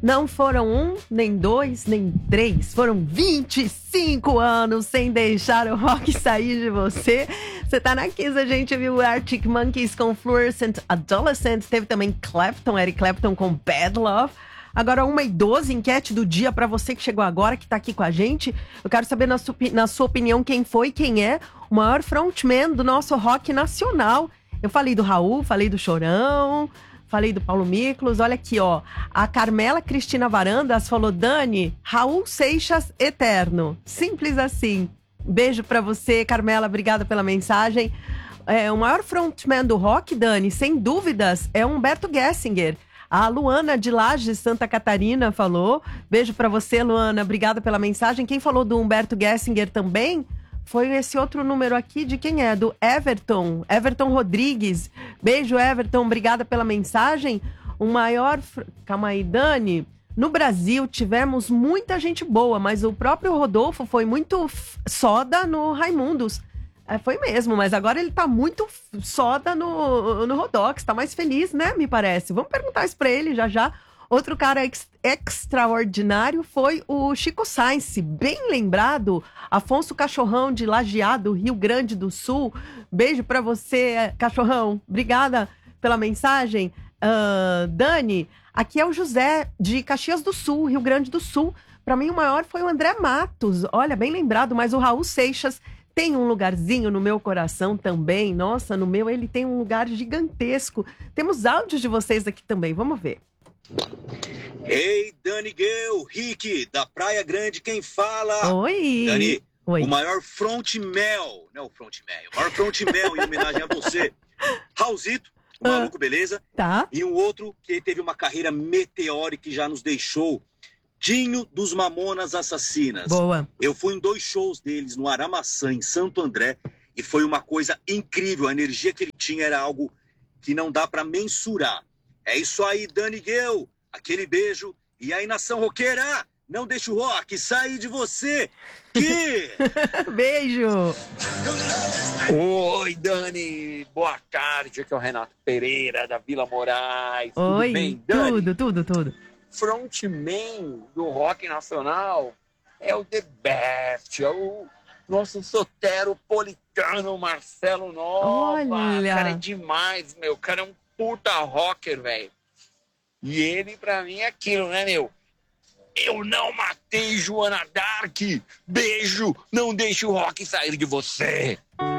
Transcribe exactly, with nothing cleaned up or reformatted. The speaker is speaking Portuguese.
Não foram um, nem dois, nem três. Foram vinte e cinco anos sem deixar o rock sair de você. Você tá na Kiss, a gente viu Arctic Monkeys com Fluorescent Adolescent. Teve também Clapton, Eric Clapton com Bad Love. Agora, uma e doze, enquete do dia pra você que chegou agora, que tá aqui com a gente. Eu quero saber, na sua, na sua opinião, quem foi, quem é o maior frontman do nosso rock nacional. Eu falei do Raul, falei do Chorão, falei do Paulo Miklos. Olha aqui, ó. A Carmela Cristina Varandas falou: Dani, Raul Seixas eterno. Simples assim. Beijo pra você, Carmela. Obrigada pela mensagem. É, o maior frontman do rock, Dani, sem dúvidas, é Humberto Gessinger. A Luana de Lages, Santa Catarina, falou. Beijo pra você, Luana. Obrigada pela mensagem. Quem falou do Humberto Gessinger também foi esse outro número aqui, de quem é? Do Everton. Everton Rodrigues. Beijo, Everton. Obrigada pela mensagem. O maior... Calma aí, Dani. No Brasil, tivemos muita gente boa, mas o próprio Rodolfo foi muito soda no Raimundos. É, foi mesmo, mas agora ele tá muito soda no, no Rodox, tá mais feliz, né, me parece. Vamos perguntar isso pra ele já já. Outro cara ex- extraordinário foi o Chico Sainz, bem lembrado. Afonso Cachorrão, de Lajeado, Rio Grande do Sul. Beijo pra você, Cachorrão. Obrigada pela mensagem. Uh, Dani, aqui é o José, de Caxias do Sul, Rio Grande do Sul. Pra mim, o maior foi o André Matos. Olha, bem lembrado, mas o Raul Seixas tem um lugarzinho no meu coração também. Nossa, no meu ele tem um lugar gigantesco. Temos áudios de vocês aqui também, vamos ver. Ei, Dani Guel, Rick, da Praia Grande, quem fala? Oi. Dani, Oi. O maior frontmel, não o frontmel, o maior frontmel em homenagem a você. Raulzito, o maluco, beleza? Tá. E um outro que teve uma carreira meteórica e já nos deixou, Dinho dos Mamonas Assassinas. Boa. Eu fui em dois shows deles no Aramaçã, em Santo André, e foi uma coisa incrível. A energia que ele tinha era algo que não dá pra mensurar. É isso aí, Dani Guel. Aquele beijo. E aí, nação roqueira, não deixa o rock sair de você. Que... Beijo. Oi, Dani. Boa tarde. Aqui é o Renato Pereira, da Vila Moraes. Oi. Tudo bem, Dani? Tudo, tudo, tudo. Frontman do rock nacional é o The Best, é o nosso soteropolitano Marcelo Nova. Olha. Cara, é demais, meu. O cara é um puta rocker, velho. E ele, pra mim, é aquilo, né, meu? Eu não matei Joana Dark. Beijo, não deixe o rock sair de você.